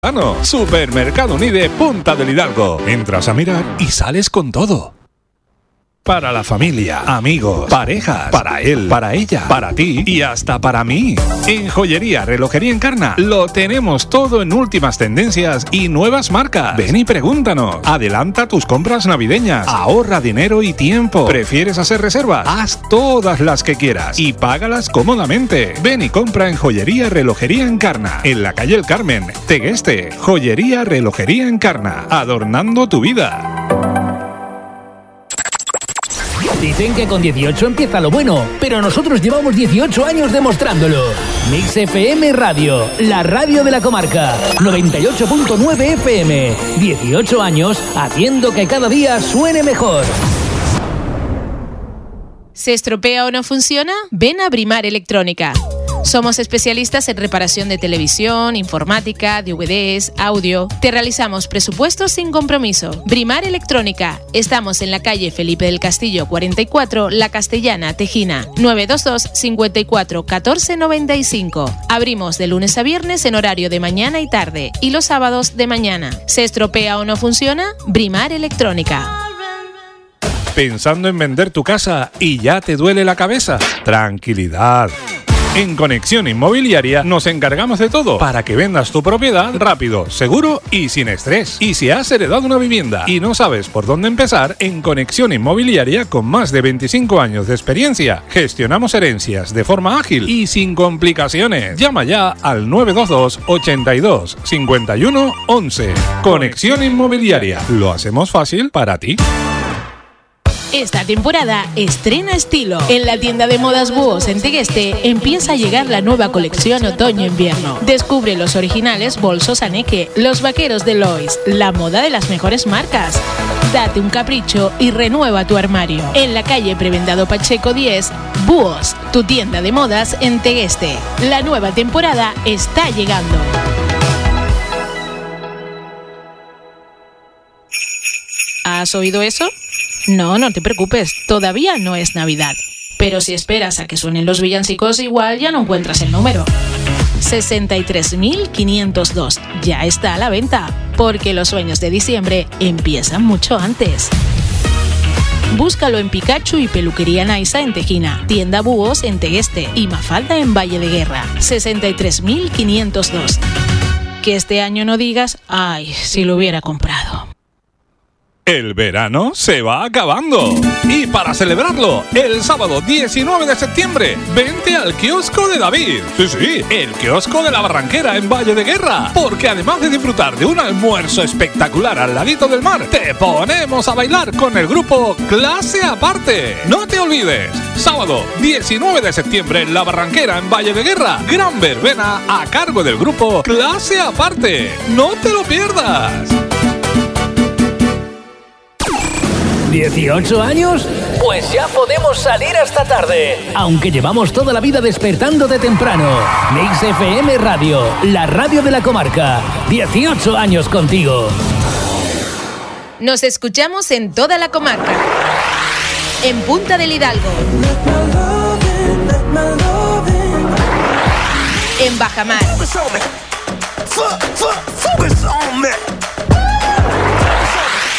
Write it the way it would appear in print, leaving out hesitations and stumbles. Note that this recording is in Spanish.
Supermercado Unide Punta del Hidalgo. Entras a mirar y sales con todo. Para la familia, amigos, parejas, para él, para ella, para ti y hasta para mí. En Joyería Relojería Encarna lo tenemos todo en últimas tendencias y nuevas marcas. Ven y pregúntanos. Adelanta tus compras navideñas. Ahorra dinero y tiempo. ¿Prefieres hacer reservas? Haz todas las que quieras y págalas cómodamente. Ven y compra en Joyería Relojería Encarna, en la calle El Carmen, Tegueste. Joyería Relojería Encarna, adornando tu vida. Dicen que con 18 empieza lo bueno, pero nosotros llevamos 18 años demostrándolo. Mix FM Radio, la radio de la comarca. 98.9 FM. 18 años haciendo que cada día suene mejor. ¿Se estropea o no funciona? Ven a Brimar Electrónica. Somos especialistas en reparación de televisión, informática, DVDs, audio. Te realizamos presupuestos sin compromiso. Brimar Electrónica. Estamos en la calle Felipe del Castillo 44, La Castellana, Tejina. 922 54 14 95. Abrimos de lunes a viernes en horario de mañana y tarde y los sábados de mañana. ¿Se estropea o no funciona? Brimar Electrónica. ¿Pensando en vender tu casa y ya te duele la cabeza? Tranquilidad. En Conexión Inmobiliaria nos encargamos de todo para que vendas tu propiedad rápido, seguro y sin estrés. Y si has heredado una vivienda y no sabes por dónde empezar, en Conexión Inmobiliaria, con más de 25 años de experiencia, gestionamos herencias de forma ágil y sin complicaciones. Llama ya al 922 82 51 11. Conexión Inmobiliaria. Lo hacemos fácil para ti. Esta temporada estrena estilo. En la tienda de modas Búhos en Tegueste empieza a llegar la nueva colección otoño-invierno. Descubre los originales bolsos Aneke, los vaqueros de Lois, la moda de las mejores marcas. Date un capricho y renueva tu armario. En la calle Prebendado Pacheco 10, Búhos, tu tienda de modas en Tegueste. La nueva temporada está llegando. ¿Has oído eso? No te preocupes, todavía no es Navidad. Pero si esperas a que suenen los villancicos, igual ya no encuentras el número. 63.502 ya está a la venta, porque los sueños de diciembre empiezan mucho antes. Búscalo en Pikachu y Peluquería Naisa en Tejina, Tienda Búhos en Tegueste y Mafalda en Valle de Guerra. 63.502. Que este año no digas, ay, si lo hubiera comprado. El verano se va acabando y para celebrarlo, el sábado 19 de septiembre, vente al kiosco de David. Sí, el kiosco de la Barranquera en Valle de Guerra, porque además de disfrutar de un almuerzo espectacular al ladito del mar, te ponemos a bailar con el grupo Clase Aparte. No te olvides, sábado 19 de septiembre en la Barranquera en Valle de Guerra, gran verbena a cargo del grupo Clase Aparte. No te lo pierdas. ¿18 años? Pues ya podemos salir esta tarde. Aunque llevamos toda la vida despertando de temprano. Mix FM Radio, la radio de la comarca. 18 años contigo. Nos escuchamos en toda la comarca. En Punta del Hidalgo. En Bajamar.